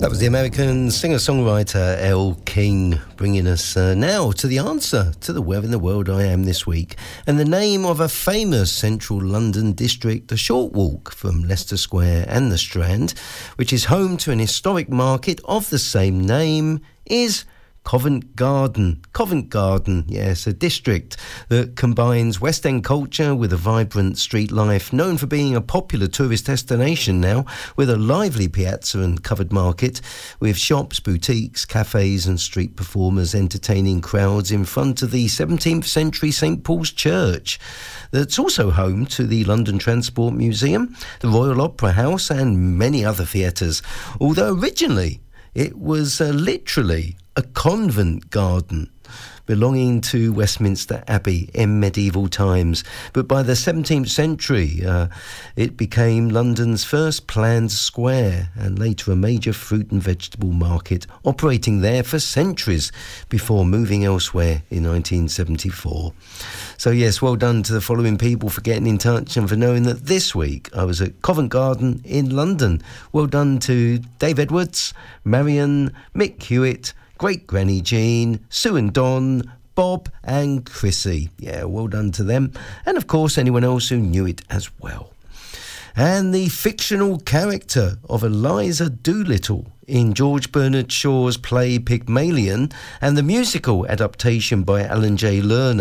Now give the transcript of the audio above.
That was the American singer-songwriter Elle King bringing us now to the answer to the Where in the World I Am this week. And the name of a famous central London district, a short walk from Leicester Square and the Strand, which is home to an historic market of the same name, is Covent Garden. Covent Garden, yes, a district that combines West End culture with a vibrant street life, known for being a popular tourist destination now, with a lively piazza and covered market, with shops, boutiques, cafes and street performers entertaining crowds in front of the 17th century St Paul's Church. That's also home to the London Transport Museum, the Royal Opera House and many other theatres, although originally it was literally a convent garden belonging to Westminster Abbey in medieval times. But by the 17th century, it became London's first planned square and later a major fruit and vegetable market, operating there for centuries before moving elsewhere in 1974. So yes, well done to the following people for getting in touch and for knowing that this week I was at Covent Garden in London. Well done to Dave Edwards, Marion, Mick Hewitt, Great Granny Jean, Sue and Don, Bob and Chrissy. Yeah, well done to them. And of course, anyone else who knew it as well. And the fictional character of Eliza Doolittle in George Bernard Shaw's play Pygmalion and the musical adaptation by Alan J. Lerner